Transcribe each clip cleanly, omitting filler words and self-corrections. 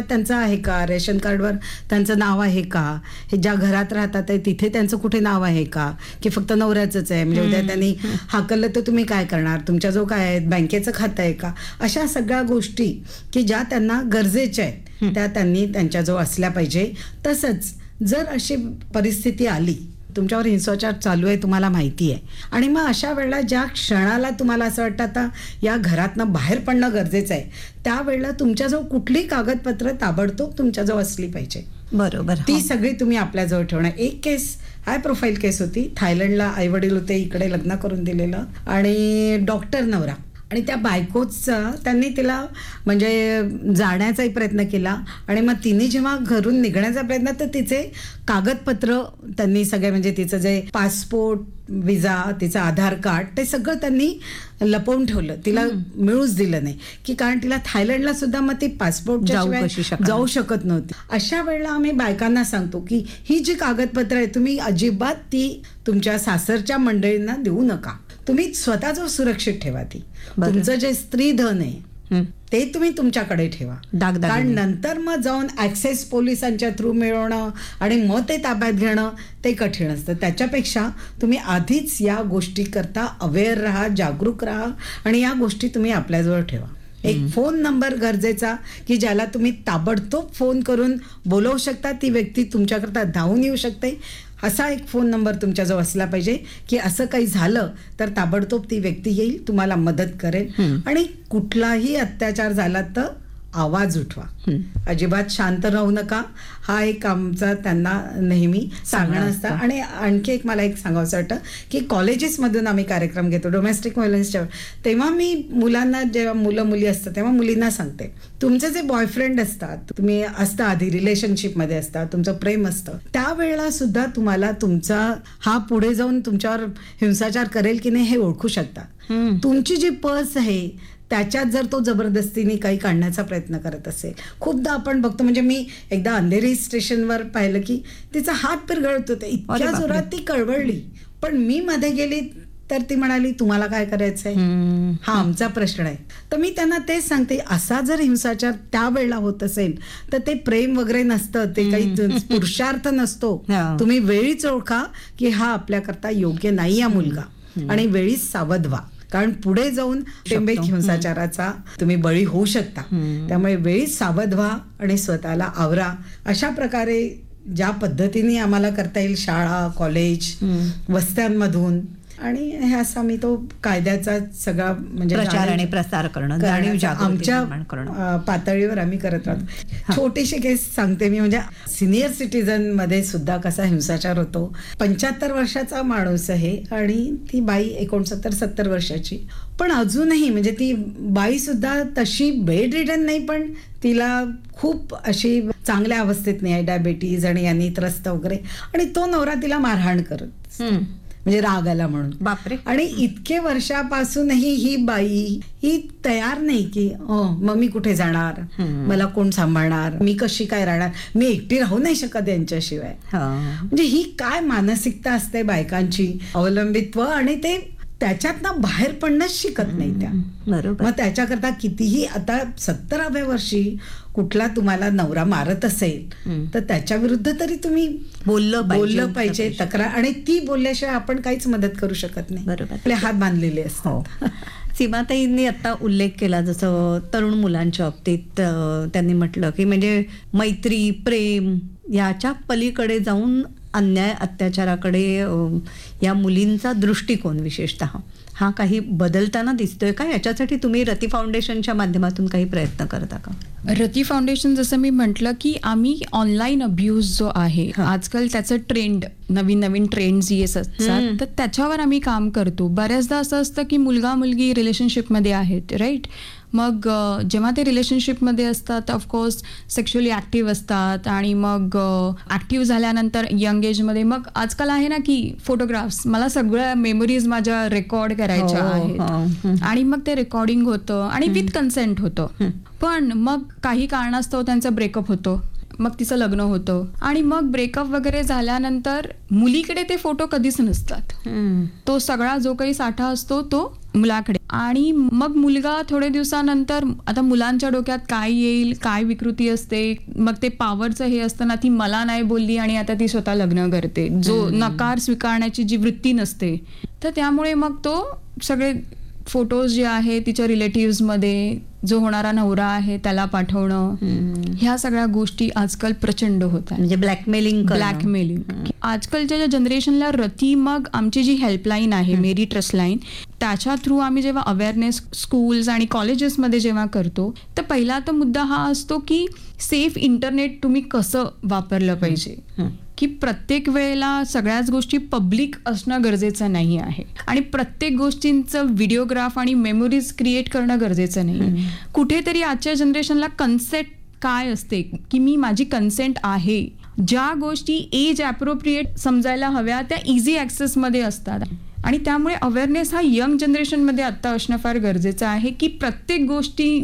त्यांचं आहे का, रेशन कार्डवर त्यांचं नाव आहे का, हे ज्या घरात राहतात आहे तिथे त्यांचं कुठे नाव आहे का, की फक्त नवऱ्याचंच आहे, म्हणजे उद्या त्यांनी हाकललं तर तुम्ही काय करणार, तुमच्याजवळ काय आहे, बँकेचं खातं आहे का, अशा सगळ्या गोष्टी की ज्या त्यांना गरजेच्या आहेत त्या त्यांनी त्यांच्याजवळ असल्या पाहिजे. तसंच जर अशी परिस्थिती आली, तुमच्यावर हिंसाचार चालू आहे, तुम्हाला माहिती आहे, आणि मग अशा वेळेला ज्या क्षणाला तुम्हाला असं वाटतं आता या घरातनं बाहेर पडणं गरजेचं आहे, त्यावेळेला तुमच्याजवळ कुठली कागदपत्र ताबडतोब तुमच्याजवळ असली पाहिजे. बरोबर. ती सगळी तुम्ही आपल्याजवळ ठेवणार. एक केस हाय प्रोफाईल केस होती. थायलंडला आई वडील होते, इकडे लग्न करून दिलेलं, आणि डॉक्टर नवरा, आणि त्या बायकोचा त्यांनी तिला म्हणजे जाण्याचाही प्रयत्न केला, आणि मग तिने जेव्हा घरून निघण्याचा प्रयत्न, तर तिचे कागदपत्र त्यांनी सगळे, म्हणजे तिचं जे पासपोर्ट, विजा, तिचं आधार कार्ड, ते सगळं त्यांनी लपवून ठेवलं, तिला मिळूच दिलं नाही, की कारण तिला थायलंडला सुद्धा मग ती पासपोर्टच्या शिवाय जाऊ शकत नव्हती. अशा वेळेला आम्ही बायकांना सांगतो की ही जी कागदपत्र आहे तुम्ही अजिबात ती तुमच्या सासरच्या मंडळींना देऊ नका, तुम्ही स्वतःच सुरक्षित ठेवा. ती तुमचं जे स्त्री धन आहे ते तुम्ही तुमच्याकडे ठेवा, कारण नंतर मग जाऊन ऍक्सेस पोलिसांच्या थ्रू मिळवणं आणि मग ते ताब्यात घेणं ते कठीण असतं. त्याच्यापेक्षा तुम्ही आधीच या गोष्टी करता अवेअर राहा, जागरूक राहा, आणि या गोष्टी तुम्ही आपल्याजवळ ठेवा. एक फोन नंबर गरजेचा की ज्याला तुम्ही ताबडतोब फोन करून बोलवू शकता, ती व्यक्ती तुमच्याकरता धावून येऊ शकते, असा एक फोन नंबर तुमच्याजवळ असला पाहिजे की असं काही झालं तर ताबडतोब ती व्यक्ती येईल, तुम्हाला मदत करेल. आणि कुठलाही अत्याचार झाला तर आवाज उठवा, अजिबात शांत राहू नका, हा एक आमचा त्यांना नेहमी सांगणं असतं. आणि आणखी एक मला एक सांगायचं वाटतं की कॉलेजेसमधून आम्ही कार्यक्रम घेतो डोमेस्टिक व्हायलन्सच्या, तेव्हा मी मुलांना, जेव्हा मुलं मुली असतात तेव्हा मुलींना सांगते, तुमचे जे बॉयफ्रेंड असतात, तुम्ही असता आधी रिलेशनशिपमध्ये असतात, तुमचं प्रेम असतं, त्यावेळेला सुद्धा तुम्हाला तुमचा हा पुढे जाऊन तुमच्यावर हिंसाचार करेल की नाही हे ओळखू शकता. तुमची जी पर्स आहे त्याच्यात जर तो जबरदस्तीने काही काढण्याचा प्रयत्न करत असेल, खूपदा आपण बघतो, म्हणजे मी एकदा अंधेरी स्टेशनवर पाहिलं की तिचा हात पिरगळत होता, इतक्या जोरात ती कळवळली, पण मी मध्ये गेली तर ती म्हणाली तुम्हाला काय करायचंय, हा आमचा प्रश्न आहे. तर मी त्यांना तेच सांगते, असा जर हिंसाचार त्यावेळेला होत असेल तर ते प्रेम वगैरे नसतं, ते काही पुरुषार्थ नसतो, तुम्ही वेळीच ओळखा की हा आपल्याकरता योग्य नाही हा मुलगा, आणि वेळीच सावध व्हा, कारण पुढे जाऊन टेंबेक हिंसाचाराचा तुम्ही बळी होऊ शकता. त्यामुळे वेळीच सावध व्हा आणि स्वतःला आवरा. अशा प्रकारे ज्या पद्धतीने आम्हाला करता येईल, शाळा, कॉलेज, वस्त्यांमधून, आणि हे असं मी तो कायद्याचा सगळा म्हणजे प्रचार आणि प्रसार करणं, जाणीव जागृती आमच्या पातळीवर आम्ही करत राहतो. छोटीशी केस सांगते मी, म्हणजे सिनियर सिटीजन मध्ये सुद्धा कसा हिंसाचार होतो. 75 वर्षाचा माणूस आहे आणि ती बाई 69-70 वर्षाची, पण अजूनही म्हणजे ती बाई सुद्धा तशी बेड रिडन नाही, पण तिला खूप अशी चांगल्या अवस्थेत नाही आहे, डायबिटीज आणि यांनी त्रस्त वगैरे, आणि तो नवरा तिला मारहाण करत, म्हणजे राग आला म्हणून. बापरे. आणि इतके वर्षापासूनही ही बाई ही तयार नाही की मग मी कुठे जाणार, मला कोण सांभाळणार, मी कशी काय राहणार, मी एकटी राहू नाही शकत यांच्याशिवाय. म्हणजे ही काय मानसिकता असते बायकांची, अवलंबित्व, आणि ते त्याच्यातनं बाहेर पडणंच शिकत नाही त्या. बरोबर. मग त्याच्याकरता कितीही आता 70व्या वर्षी कुठला तुम्हाला नवरा मारत असेल तर त्याच्या विरुद्ध तरी तुम्ही बोललं पाहिजे, तक्रार, आणि ती बोलल्याशिवाय आपण काहीच मदत करू शकत नाही. बरोबर. आपले हात बांधलेले असतात. सीमाताईंनी आता उल्लेख केला जसं तरुण मुलांच्या बाबतीत, त्यांनी म्हटलं की म्हणजे मैत्री, प्रेम याच्या पलीकडे जाऊन अन्याय, अत्याचाराकडे या मुलींचा दृष्टिकोन विशेषतः हा काही बदलताना दिसतोय का? याच्यासाठी तुम्ही रती फाउंडेशनच्या माध्यमातून काही प्रयत्न करता का? रती फाउंडेशन, जसं मी म्हटलं की आम्ही ऑनलाईन अब्यूज जो आहे आजकाल त्याचं ट्रेंड, नवीन नवीन ट्रेंड्स येत असतात, तर त्याच्यावर आम्ही काम करतो. बऱ्याचदा असं असतं की मुलगा मुलगी रिलेशनशिपमध्ये आहेत, राईट, मग जेव्हा ते रिलेशनशिपमध्ये असतात ऑफकोर्स सेक्शुअली ॲक्टिव्ह असतात, आणि मग ॲक्टिव्ह झाल्यानंतर यंग एजमध्ये मग आजकाल आहे ना की फोटोग्राफ्स, मला सगळ्या मेमरीज माझ्या रेकॉर्ड करायच्या आहेत, आणि मग ते रेकॉर्डिंग होतं आणि विथ कन्सेंट होतं. पण मग काही कारणास्तव त्यांचा ब्रेकअप होतो, मग तिचं लग्न होतं, आणि मग ब्रेकअप वगैरे झाल्यानंतर मुलीकडे ते फोटो कधीच नसतात. तो सगळा जो काही साठा असतो तो मुलाकडे. आणि मग मुलगा थोडे दिवसानंतर, आता मुलांच्या डोक्यात काय येईल, काय विकृती असते, मग ते पॉवरचं हे असतं ना, ती मला नाही बोलली आणि आता ती स्वतः लग्न करते, जो नकार स्वीकारण्याची जी वृत्ती नसते. तर त्यामुळे मग तो सगळे फोटोज जे आहे तिच्या रिलेटिव्हजमध्ये जो होणारा नवरा आहे त्याला पाठवणं, ह्या सगळ्या गोष्टी आजकाल प्रचंड होत आहेत. म्हणजे ब्लॅकमेलिंग. आजकालच्या ज्या जनरेशनला रती, मग आमची जी हेल्पलाईन आहे मेरी ट्रस्ट लाईन, त्याच्या थ्रू आम्ही जेव्हा अवेअरनेस स्कूल्स आणि कॉलेजेसमध्ये जेव्हा करतो, तर पहिला तर मुद्दा हा असतो की सेफ इंटरनेट तुम्ही कसं वापरलं पाहिजे, की प्रत्येक वेळेला सगळ्याच गोष्टी पब्लिक असणं गरजेचं नाही आहे आणि प्रत्येक गोष्टींचं व्हिडिओग्राफ आणि मेमोरीज क्रिएट करणं गरजेचं नाही. कुठेतरी आजच्या जनरेशनला कन्सेंट काय असते, की मी माझी कन्सेंट आहे, ज्या गोष्टी एज ॲप्रोप्रिएट समजायला हव्या त्या इझी ॲक्सेसमध्ये असतात. आणि त्यामुळे अवेअरनेस हा यंग जनरेशनमध्ये आत्ता असणं फार गरजेचं आहे, की प्रत्येक गोष्टी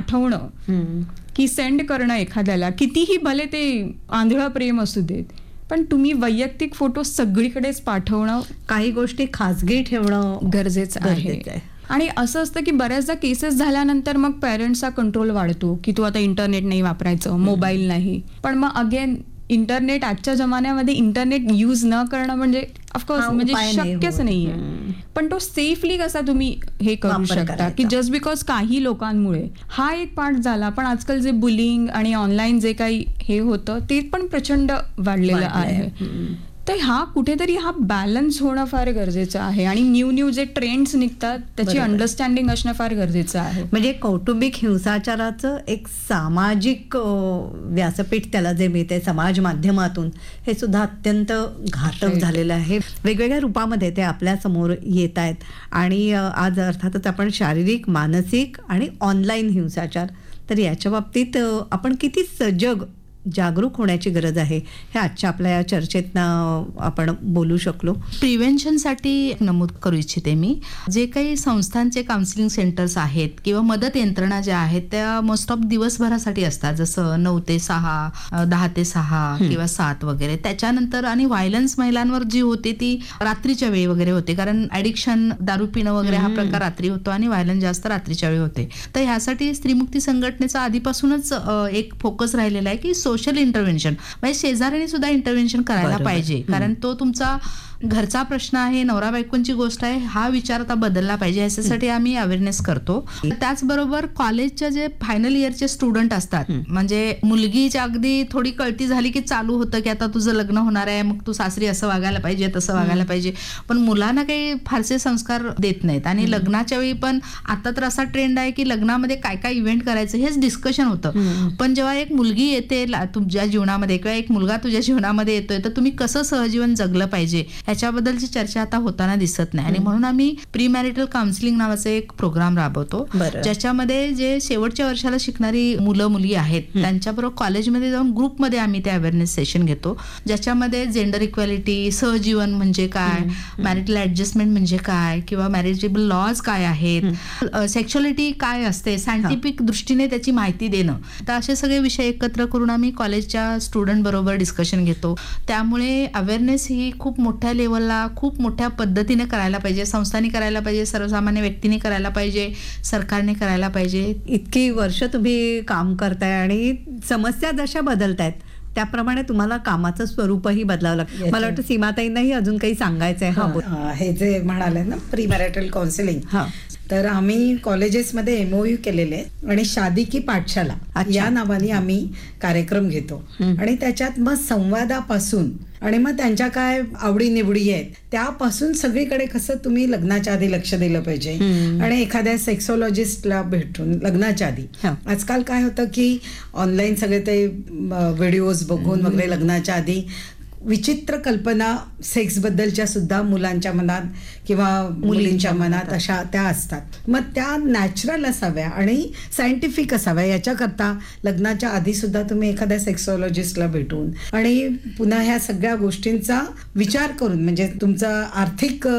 पाठवणं, की सेंड करणं एखाद्याला, कितीही भले ते आंधळं प्रेम असू देत, पण तुम्ही वैयक्तिक फोटो सगळीकडेच पाठवणं, काही गोष्टी खाजगी ठेवणं गरजेचं आहे. आणि असं असतं की बऱ्याचदा केसेस झाल्यानंतर मग पेरेंट्सचा कंट्रोल वाढतो, की तू आता इंटरनेट नाही वापरायचं, मोबाईल नाही. पण मग अगेन इंटरनेट आजच्या जमान्यामध्ये इंटरनेट यूज न करणं म्हणजे ऑफकोर्स म्हणजे शक्यच नाहीये. पण तो सेफली कसा तुम्ही हे करू शकता, की जस्ट बिकॉज काही लोकांमुळे हा एक पार्ट झाला. पण आजकाल जे बुलिंग आणि ऑनलाईन जे काही हे होतं ते पण प्रचंड वाढलेलं आहे. तर हा कुठेतरी हा बॅलन्स होणं फार गरजेचं आहे. आणि न्यू जे ट्रेंड्स निघतात त्याची अंडरस्टँडिंग असणं फार गरजेचं आहे. म्हणजे कौटुंबिक हिंसाचाराचं एक सामाजिक व्यासपीठ त्याला जे मिळते समाज माध्यमातून, हे सुद्धा अत्यंत घातक झालेलं आहे. वेगवेगळ्या रूपामध्ये ते आपल्या समोर येत आहेत. आणि आज अर्थातच आपण शारीरिक, मानसिक आणि ऑनलाईन हिंसाचार, तर याच्या बाबतीत आपण किती सजग, जागरूक होण्याची गरज आहे हे आजच्या आपल्या या चर्चेतनं आपण बोलू शकलो. प्रिव्हेन्शनसाठी नमूद करू इच्छिते मी, जे काही संस्थांचे काउन्सिलिंग सेंटर्स आहेत किंवा मदत यंत्रणा ज्या आहेत त्या मोस्ट ऑफ दिवसभरासाठी असतात, जसं 9 ते 6, 10 ते 6 किंवा 7 वगैरे. त्याच्यानंतर आणि व्हायलन्स महिलांवर जी होते ती रात्रीच्या वेळी वगैरे होते, कारण ॲडिक्शन, दारू पिणं वगैरे हा प्रकार रात्री होतो आणि व्हायलन्स जास्त रात्रीच्या वेळी होते. तर ह्यासाठी स्त्रीमुक्ती संघटनेचा आधीपासूनच एक फोकस राहिलेला आहे की सोशल इंटरव्हेन्शन, म्हणजे शेजाऱ्यांनी सुद्धा इंटरव्हेन्शन करायला पाहिजे, कारण तो तुमचा घरचा प्रश्न आहे, नवरा बायकोंची गोष्ट आहे, हा विचार आता बदलला पाहिजे. याच्यासाठी आम्ही अवेअरनेस करतो. त्याचबरोबर कॉलेजच्या जे फायनल इयरचे स्टुडंट असतात, म्हणजे मुलगीच्या अगदी थोडी कळती झाली की चालू होतं की आता तुझं लग्न होणार आहे, मग तू सासरी असं वागायला पाहिजे, तसं वागायला पाहिजे. पण मुलांना काही फारसे संस्कार देत नाहीत. आणि लग्नाच्या वेळी पण आता तर असा ट्रेंड आहे की लग्नामध्ये काय काय इव्हेंट करायचं हेच डिस्कशन होतं. पण जेव्हा एक मुलगी येते तुमच्या जीवनामध्ये किंवा एक मुलगा तुझ्या जीवनामध्ये येतोय, तर तुम्ही कसं सहजीवन जगलं पाहिजे ह्याच्याबद्दलची चर्चा आता होताना दिसत नाही. आणि म्हणून आम्ही प्री मॅरिटल काउन्सिलिंग नावाचे एक प्रोग्राम राबवतो, ज्याच्यामध्ये जे शेवटच्या वर्षाला शिकणारी मुलं मुली आहेत त्यांच्याबरोबर कॉलेजमध्ये जाऊन ग्रुपमध्ये आम्ही ते अवेअरनेस सेशन घेतो, ज्याच्यामध्ये जेंडर इक्वॅलिटी, सहजीवन म्हणजे काय, मॅरिटल ऍडजस्टमेंट म्हणजे काय, किंवा मॅरिजेबल लॉज काय आहेत, सेक्शुअलिटी काय असते, सायंटिफिक दृष्टीने त्याची माहिती देणं. तर असे सगळे विषय एकत्र करून आम्ही कॉलेजच्या स्टुडंट बरोबर डिस्कशन घेतो. त्यामुळे अवेअरनेस ही खूप मोठ्या लेवलला, खूप मोठ्या पद्धतीने करायला पाहिजे. संस्थांनी करायला पाहिजे, सर्वसामान्य व्यक्तींनी करायला पाहिजे, सरकारने करायला पाहिजे. इतकी वर्ष तुम्ही काम करताय आणि समस्या जशा बदलतायत त्याप्रमाणे तुम्हाला कामाचं स्वरूपही बदलावं लागतं. मला वाटतं सीमाताईंनाही अजून काही सांगायचं आहे. हे जे म्हणाले ना प्री मॅरिटल काउन्सिलिंग, तर आम्ही कॉलेजेसमध्ये MOU केलेले आणि शादी की पाठशाला या नावाने आम्ही कार्यक्रम घेतो. आणि त्याच्यात मग संवादापासून आणि मग त्यांच्या काय आवडीनिवडी आहेत त्यापासून सगळीकडे कसं तुम्ही लग्नाच्या आधी लक्ष दिलं पाहिजे. आणि एखाद्या सेक्सॉलॉजिस्टला भेटून लग्नाच्या आधी, आजकाल काय होतं की ऑनलाईन सगळे ते व्हिडिओज बघून वगैरे लग्नाच्या आधी विचित्र कल्पना सेक्स बद्दलच्या सुद्धा मुलांच्या मनात किंवा मुलींच्या मनात अशा त्या असतात. मग त्या नॅचरल असाव्या आणि सायंटिफिक असाव्या याच्याकरता लग्नाच्या आधी सुद्धा तुम्ही एखाद्या सेक्सॉलॉजिस्टला भेटून आणि पुन्हा ह्या सगळ्या गोष्टींचा विचार करून, म्हणजे तुमचा आर्थिक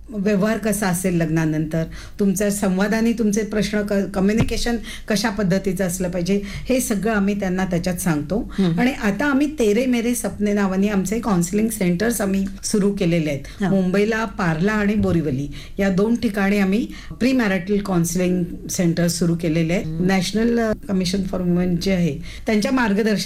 व्यवहार कसा असेल लग्नानंतर, तुमच्या संवादाने तुमचे प्रश्न कम्युनिकेशन कशा पद्धतीचं असलं पाहिजे, हे सगळं आम्ही त्यांना त्याच्यात सांगतो. आणि आता आम्ही तेरे मेरे सपने नावाने आमचे काउन्सिलिंग सेंटर्स आम्ही सुरू केलेले आहेत. मुंबईला पार्ला आणि बोरिवली या 2 ठिकाणी आम्ही प्री मॅरिटल काउन्सिलिंग सेंटर सुरू केलेले आहेत. नॅशनल कमिशन फॉर वुमन जे आहे त्यांच्या मार्गदर्शन